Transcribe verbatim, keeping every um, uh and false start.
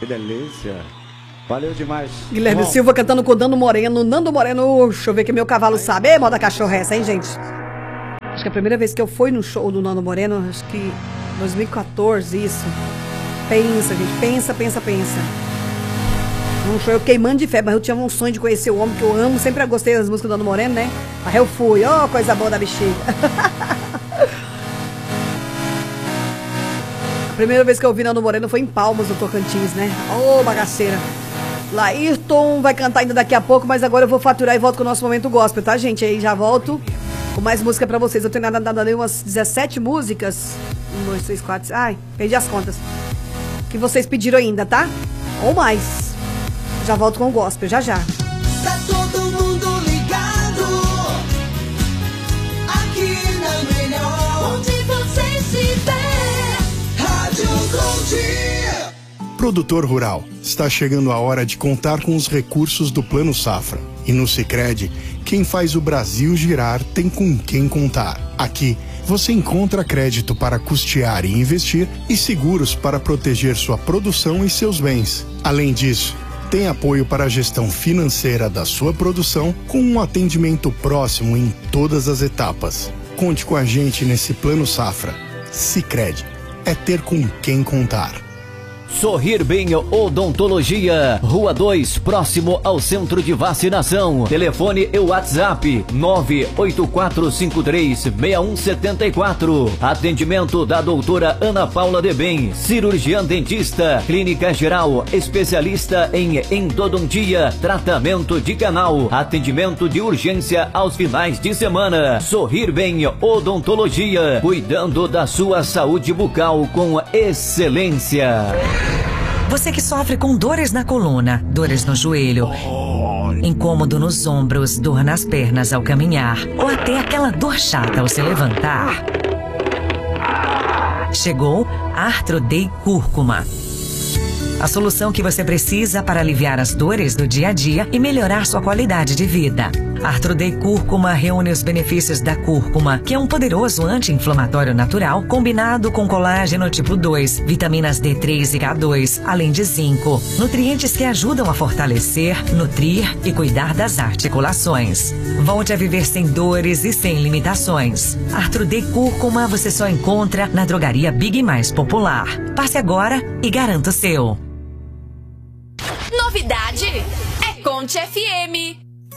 Que delícia. Valeu demais. Guilherme Bom. Silva cantando com o Nando Moreno. Nando Moreno, deixa eu ver que meu cavalo sabe. Ei, moda cachorra essa, hein, gente? Acho que a primeira vez que eu fui no show do Nando Moreno, acho que dois mil e quatorze, isso. Pensa, gente, pensa, pensa, pensa. Um show eu queimando de febre, mas eu tinha um sonho de conhecer o homem que eu amo. Sempre gostei das músicas do Nando Moreno, né? Aí eu fui, ó, oh, coisa boa da bexiga. A primeira vez que eu vi Nando Moreno foi em Palmas, no Tocantins, né? Ô, oh, bagaceira. Laírton vai cantar ainda daqui a pouco, mas agora eu vou faturar e volto com o nosso momento gospel, tá, gente? Aí já volto com mais música pra vocês. Eu tenho nada, nada, nada, umas dezessete músicas. Um, dois, três, quatro. Ai, perdi as contas. Que vocês pediram ainda, tá? Ou mais. Já volto com o gospel, já já. Tá todo mundo ligado aqui na melhor, onde você estiver. Rádio Conte. Produtor rural, está chegando a hora de contar com os recursos do Plano Safra. E no Sicredi, quem faz o Brasil girar tem com quem contar. Aqui, você encontra crédito para custear e investir e seguros para proteger sua produção e seus bens. Além disso, tem apoio para a gestão financeira da sua produção com um atendimento próximo em todas as etapas. Conte com a gente nesse Plano Safra. Sicredi, é ter com quem contar. Sorrir Bem Odontologia, Rua dois, próximo ao Centro de Vacinação. Telefone e WhatsApp nove oito quatro cinco três seis um sete quatro. Atendimento da doutora Ana Paula de Bem, cirurgiã dentista, clínica geral, especialista em endodontia, tratamento de canal, atendimento de urgência aos finais de semana. Sorrir Bem Odontologia, cuidando da sua saúde bucal com excelência. Você que sofre com dores na coluna, dores no joelho, incômodo nos ombros, dor nas pernas ao caminhar, ou até aquela dor chata ao se levantar. Chegou Arthrodey Cúrcuma. A solução que você precisa para aliviar as dores do dia a dia e melhorar sua qualidade de vida. Arthrodey Cúrcuma reúne os benefícios da cúrcuma, que é um poderoso anti-inflamatório natural, combinado com colágeno tipo dois, vitaminas D três e K dois, além de zinco. Nutrientes que ajudam a fortalecer, nutrir e cuidar das articulações. Volte a viver sem dores e sem limitações. Arthrodey Cúrcuma você só encontra na drogaria Big mais popular. Passe agora e garanta o seu. Novidade é Conte F M.